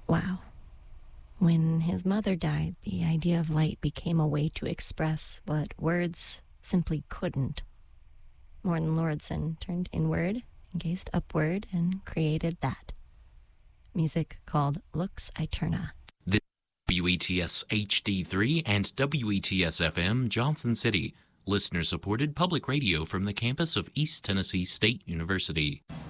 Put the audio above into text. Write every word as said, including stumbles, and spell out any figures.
Wow. When his mother died, the idea of light became a way to express what words simply couldn't. Morten Lauridsen turned inward and gazed upward and created that. Music called Lux Aeterna. The W E T S H D three and W E T S F M Johnson City, listener-supported public radio from the campus of East Tennessee State University.